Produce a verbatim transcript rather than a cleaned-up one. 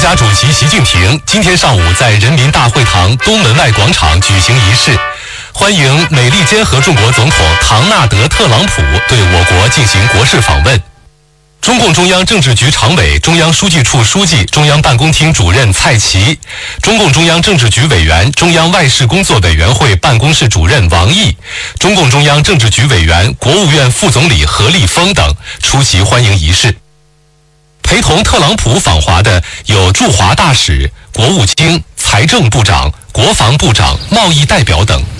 家主席习近平今天上午在人民大会堂东门外广场举行仪式，欢迎美利坚合众国总统唐纳德·特朗普对我国进行国事访问。中共中央政治局常委、中央书记处书记、中央办公厅主任蔡奇，中共中央政治局委员、中央外事工作委员会办公室主任王毅，中共中央政治局委员、国务院副总理何立峰等出席欢迎仪式。陪同特朗普访华的有驻华大使、国务卿、财政部长、国防部长、贸易代表等。